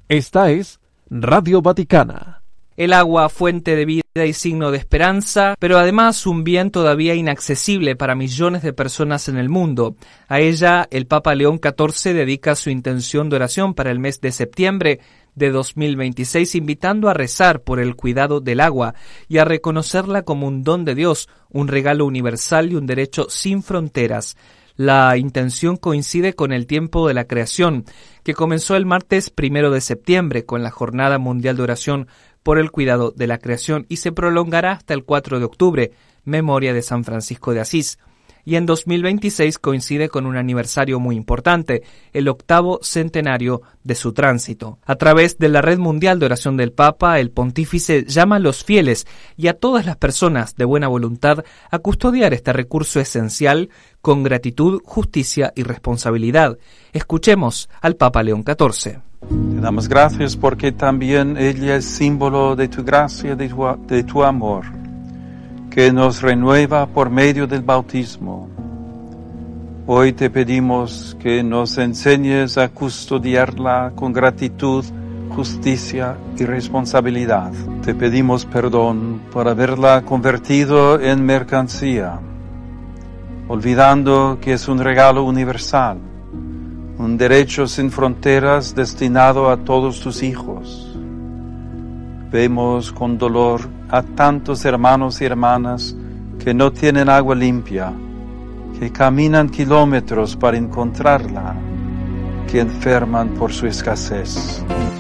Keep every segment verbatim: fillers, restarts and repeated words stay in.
Esta es Radio Vaticana. El agua, fuente de vida y signo de esperanza, pero además un bien todavía inaccesible para millones de personas en el mundo. A ella, el Papa León catorce dedica su intención de oración para el mes de septiembre de dos mil veintiséis, invitando a rezar por el cuidado del agua y a reconocerla como un don de Dios, un regalo universal y un derecho sin fronteras. La intención coincide con el tiempo de la creación, que comenzó el martes primero de septiembre con la Jornada Mundial de Oración por el Cuidado de la Creación y se prolongará hasta el cuatro de octubre, memoria de San Francisco de Asís. Y en dos mil veintiséis coincide con un aniversario muy importante, el octavo centenario de su tránsito. A través de la Red Mundial de Oración del Papa, el pontífice llama a los fieles y a todas las personas de buena voluntad a custodiar este recurso esencial con gratitud, justicia y responsabilidad. Escuchemos al Papa León catorce. Te damos gracias porque también ella es símbolo de tu gracia, de tu, de tu amor, que nos renueva por medio del bautismo. Hoy te pedimos que nos enseñes a custodiarla con gratitud, justicia y responsabilidad. Te pedimos perdón por haberla convertido en mercancía, olvidando que es un regalo universal, un derecho sin fronteras destinado a todos tus hijos. Vemos con dolor a tantos hermanos y hermanas que no tienen agua limpia, que caminan kilómetros para encontrarla, que enferman por su escasez.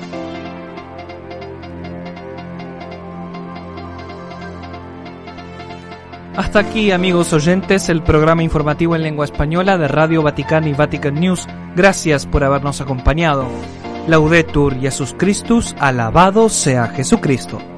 Hasta aquí, amigos oyentes, el programa informativo en lengua española de Radio Vaticana y Vatican News. Gracias por habernos acompañado. Laudetur Jesus Christus, alabado sea Jesucristo.